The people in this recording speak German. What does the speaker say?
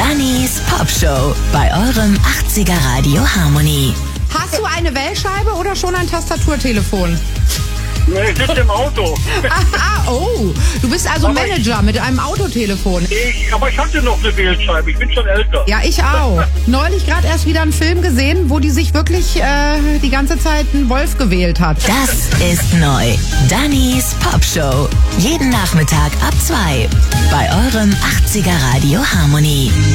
Dannys Popshow bei eurem 80er Radio Harmony. Hast du eine Wählscheibe oder schon ein Tastaturtelefon? Nee, ich sitze im Auto. Oh, du bist also Manager mit einem Autotelefon. Aber ich hatte noch eine Wählscheibe, ich bin schon älter. Ja, ich auch. Neulich gerade erst wieder einen Film gesehen, wo die sich wirklich die ganze Zeit einen Wolf gewählt hat. Das ist neu. Dannys Popshow. Jeden Nachmittag ab 2 bei eurem 80er Radio Harmony.